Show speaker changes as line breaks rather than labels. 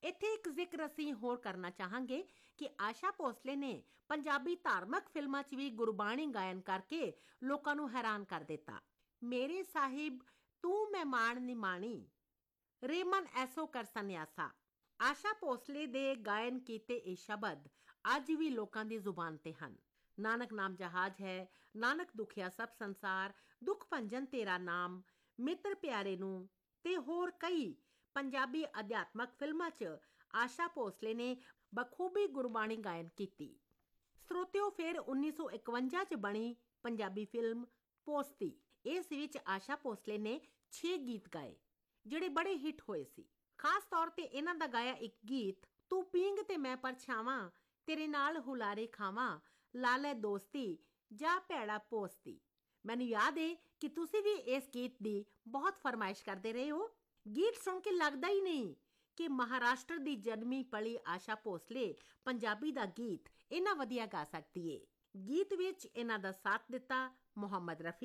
ਇੱਥੇ ਇੱਕ ਜ਼ਿਕਰ ਅਸੀਂ ਹੋਰ ਕਰਨਾ ਚਾਹਾਂਗੇ ਕਿ ਆਸ਼ਾ ਭੋਸਲੇ ਨੇ ਪੰਜਾਬੀ ਧਾਰਮਿਕ ਫਿਲਮਾਂ 'ਚ ਵੀ ਗੁਰਬਾਣੀ ਗਾਇਨ ਕਰਕੇ ਲੋਕਾਂ ਨੂੰ ਹੈਰਾਨ ਕਰ ਦਿੱਤਾ। ਮੇਰੇ ਸਾਹਿਬ ਤੂੰ ਮਹਿਮਾਨ ਨਿਮਾਣੀ, ਰੇ ਮਨ ਐਸੋ ਕਰ ਸੰਨਿਆਸਾ। ਆਸ਼ਾ ਭੋਸਲੇ ਦੇ ਗਾਇਨ ਕੀਤੇ ਇਹ ਸ਼ਬਦ ਅੱਜ ਵੀ ਲੋਕਾਂ ਦੀ ਜ਼ੁਬਾਨ ਤੇ ਹਨ। ਨਾਨਕ ਨਾਮ ਜਹਾਜ਼ ਹੈ, ਨਾਨਕ ਦੁਖਿਆ ਸਭ ਸੰਸਾਰ, ਦੁੱਖ ਭੰਜਨ ਤੇਰਾ ਨਾਮ, ਮਿੱਤਰ ਪਿਆਰੇ ਨੂੰ ਤੇ ਹੋਰ ਕਈ ਪੰਜਾਬੀ ਅਧਿਆਤਮਕ ਫਿਲਮਾਂ 'ਚ ਆਸ਼ਾ ਭੋਸਲੇ ਨੇ ਬਖੂਬੀ ਗੁਰਬਾਣੀ ਗਾਇਨ ਕੀਤੀ। ਸਰੋਤਿਓ, ਫਿਰ 1951 'ਚ ਬਣੀ ਪੰਜਾਬੀ ਫਿਲਮ ਪੋਸਤੀ। ਇਸ ਵਿੱਚ ਆਸ਼ਾ ਭੋਸਲੇ ਨੇ 6 ਗੀਤ ਗਾਏ ਜਿਹੜੇ ਬੜੇ ਹਿੱਟ ਹੋਏ ਸੀ। ਖਾਸ ਤੌਰ ਤੇ ਇਹਨਾਂ ਦਾ ਗਾਇਆ ਇੱਕ ਗੀਤ ਤੂੰ ਪੀਂਗ ਤੇ ਮੈਂ ਪਰਛਾਵਾਂ, ਤੇਰੇ ਨਾਲ ਹੁਲਾਰੇ ਖਾਵਾਂ, ਲਾ ਲੈ ਦੋਸਤੀ ਜਾ ਭੈੜਾ ਪੋਸਤੀ। ਮੈਨੂੰ ਯਾਦ ਏ ਕਿ ਤੁਸੀਂ ਵੀ ਇਸ ਗੀਤ ਦੀ ਬਹੁਤ ਫਰਮਾਇਸ਼ ਕਰਦੇ ਰਹੇ ਹੋ। ਗੀਤ ਸੁਣ ਕੇ ਲੱਗਦਾ ਹੀ ਨਹੀਂ ਕਿ ਮਹਾਰਾਸ਼ਟਰ ਦੀ ਜਨਮੀ ਪਲੀ ਆਸ਼ਾ ਭੋਸਲੇ ਪੰਜਾਬੀ ਦਾ ਗੀਤ ਇੰਨਾ ਵਧੀਆ ਗਾ ਸਕਦੀ ਏ। ਗੀਤ ਵਿੱਚ ਇਹਨਾਂ ਦਾ ਸਾਥ ਦਿੱਤਾ ਮੁਹੰਮਦ ਰਫੀ